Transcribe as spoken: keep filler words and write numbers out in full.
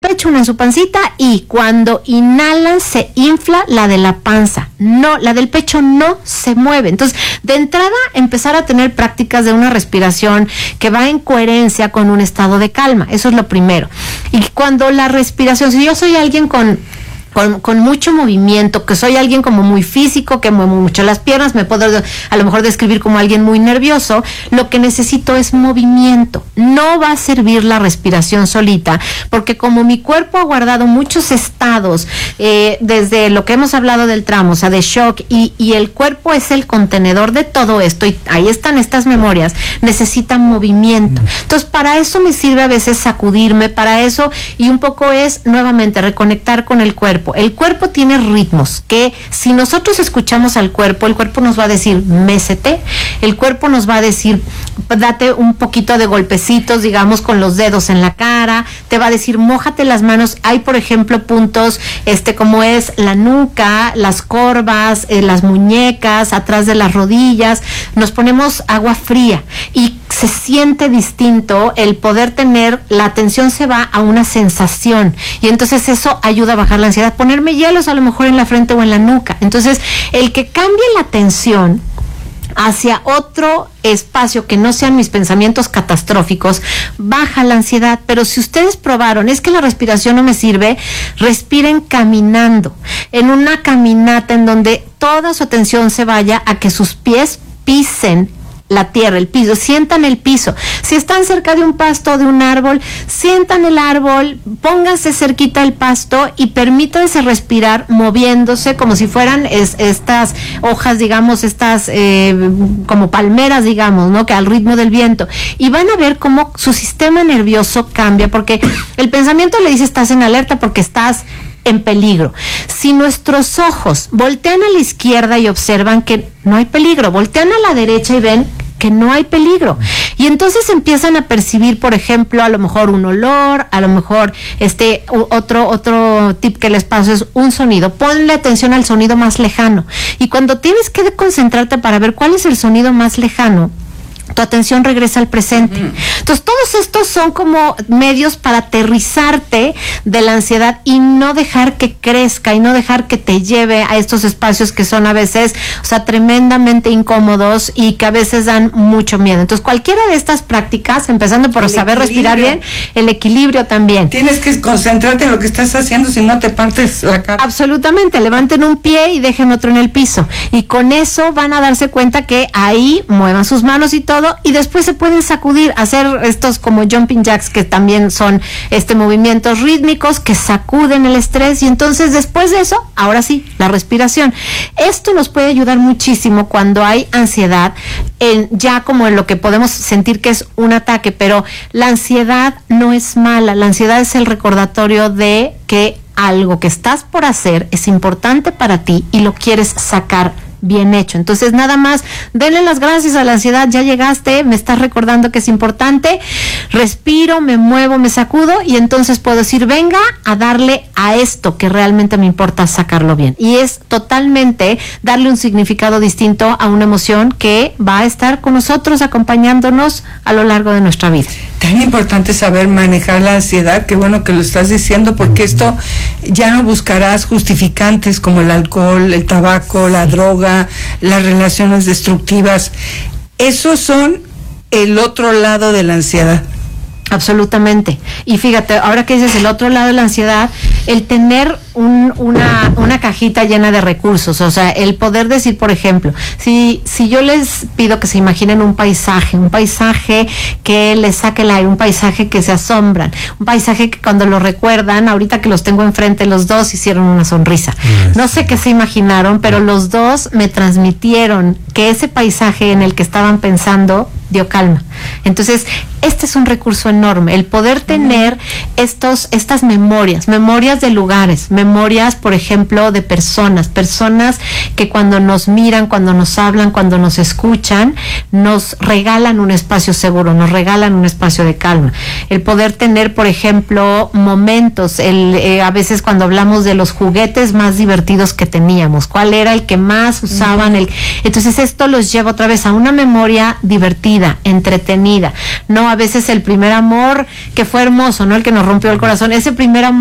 pecho, una en su pancita, y cuando inhalan se infla la de la panza. No, la del pecho no se mueve. Entonces, de entrada, empezar a tener prácticas de una respiración que va en coherencia con un estado de calma. Eso es lo primero. Y cuando la respiración, si yo soy alguien con Con, con mucho movimiento, que soy alguien como muy físico, que muevo mucho las piernas, me puedo a lo mejor describir como alguien muy nervioso, lo que necesito es movimiento. No va a servir la respiración solita, porque como mi cuerpo ha guardado muchos estados, eh, desde lo que hemos hablado del trauma, o sea, de shock, y, y el cuerpo es el contenedor de todo esto, y ahí están estas memorias, necesitan movimiento. Entonces, para eso me sirve a veces sacudirme, para eso, y un poco es, nuevamente, reconectar con el cuerpo. El cuerpo tiene ritmos que si nosotros escuchamos al cuerpo, el cuerpo nos va a decir, mécete, el cuerpo nos va a decir, date un poquito de golpecitos, digamos, con los dedos en la cara, te va a decir, mójate las manos. Hay, por ejemplo, puntos, este, como es la nuca, las corvas, eh, las muñecas, atrás de las rodillas, nos ponemos agua fría y se siente distinto el poder tener, la atención se va a una sensación y entonces eso ayuda a bajar la ansiedad. Ponerme hielos a lo mejor en la frente o en la nuca. Entonces, el que cambie la atención hacia otro espacio que no sean mis pensamientos catastróficos, baja la ansiedad. Pero si ustedes probaron, es que la respiración no me sirve, respiren caminando, en una caminata en donde toda su atención se vaya a que sus pies pisen la tierra, el piso, sientan el piso. Si están cerca de un pasto o de un árbol, sientan el árbol, pónganse cerquita del pasto y permítanse respirar moviéndose como si fueran es, estas hojas, digamos, estas eh, como palmeras, digamos, ¿no? Que al ritmo del viento. Y van a ver cómo su sistema nervioso cambia, porque el pensamiento le dice estás en alerta porque estás en peligro. Si nuestros ojos voltean a la izquierda y observan que no hay peligro, voltean a la derecha y ven que no hay peligro. Y entonces empiezan a percibir, por ejemplo, a lo mejor un olor, a lo mejor este otro otro tip que les paso es un sonido. Ponle atención al sonido más lejano. Y cuando tienes que concentrarte para ver cuál es el sonido más lejano, tu atención regresa al presente. Uh-huh. Entonces, todos estos son como medios para aterrizarte de la ansiedad y no dejar que crezca y no dejar que te lleve a estos espacios que son a veces, o sea, tremendamente incómodos y que a veces dan mucho miedo. Entonces, cualquiera de estas prácticas, empezando por el saber equilibrio. Respirar bien, el equilibrio también. Tienes que concentrarte en lo que estás haciendo, si no te partes la cara. Absolutamente, levanten un pie y dejen otro en el piso. Y con eso van a darse cuenta que ahí muevan sus manos y todo, y después se pueden sacudir, hacer estos como jumping jacks, que también son este movimientos rítmicos que sacuden el estrés, y entonces después de eso, ahora sí, la respiración. Esto nos puede ayudar muchísimo cuando hay ansiedad, en, ya como en lo que podemos sentir que es un ataque, pero la ansiedad no es mala, la ansiedad es el recordatorio de que algo que estás por hacer es importante para ti y lo quieres sacar bien hecho. Entonces, nada más, denle las gracias a la ansiedad, ya llegaste, me estás recordando que es importante, respiro, me muevo, me sacudo, y entonces puedo decir, venga a darle a esto que realmente me importa sacarlo bien. Y es totalmente darle un significado distinto a una emoción que va a estar con nosotros, acompañándonos a lo largo de nuestra vida. Tan importante saber manejar la ansiedad, qué bueno que lo estás diciendo, porque esto ya no buscarás justificantes como el alcohol, el tabaco, la droga, las relaciones destructivas. Esos son el otro lado de la ansiedad. Absolutamente. Y fíjate, ahora que dices el otro lado de la ansiedad, el tener un, una, una cajita llena de recursos, o sea, el poder decir, por ejemplo, si, si yo les pido que se imaginen un paisaje, un paisaje que les saque el aire, un paisaje que se asombran, un paisaje que cuando lo recuerdan, ahorita que los tengo enfrente, los dos hicieron una sonrisa. No sé qué se imaginaron, pero los dos me transmitieron que ese paisaje en el que estaban pensando dio calma. Entonces, este es un recurso enorme, el poder tener estos, estas memorias, memorias de lugares, memorias, por ejemplo, de personas, personas que cuando nos miran, cuando nos hablan, cuando nos escuchan, nos regalan un espacio seguro, nos regalan un espacio de calma. El poder tener, por ejemplo, momentos, el, eh, a veces cuando hablamos de los juguetes más divertidos que teníamos, cuál era el que más usaban, el, entonces esto los lleva otra vez a una memoria divertida, entretenida, no a veces el primer amor que fue hermoso, no el que nos rompió el corazón, ese primer amor